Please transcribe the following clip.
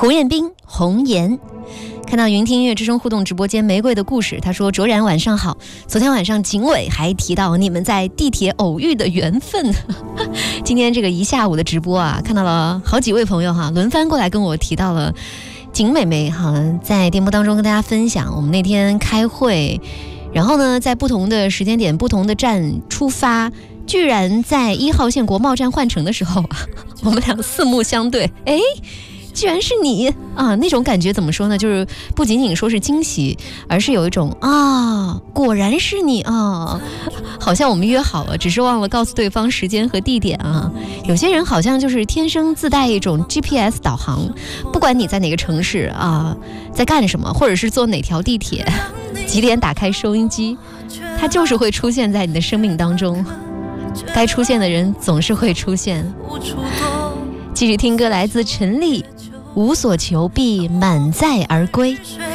胡彦斌、红颜。看到云听音乐之声互动直播间玫瑰的故事，他说卓然晚上好，昨天晚上警委还提到你们在地铁偶遇的缘分。今天这个一下午的直播啊，看到了好几位朋友哈，轮番过来跟我提到了景美美哈，在电波当中跟大家分享我们那天开会，然后呢在不同的时间点不同的站出发，居然在1号线国贸站换乘的时候啊，我们俩四目相对，哎，居然是你啊！那种感觉怎么说呢？就是不仅仅说是惊喜，而是有一种啊，果然是你啊，好像我们约好了，只是忘了告诉对方时间和地点啊。有些人好像就是天生自带一种 GPS 导航，不管你在哪个城市啊，在干什么，或者是坐哪条地铁，几点打开收音机，它就是会出现在你的生命当中。该出现的人总是会出现。继续听歌，来自陈粒，无所求必满载而归。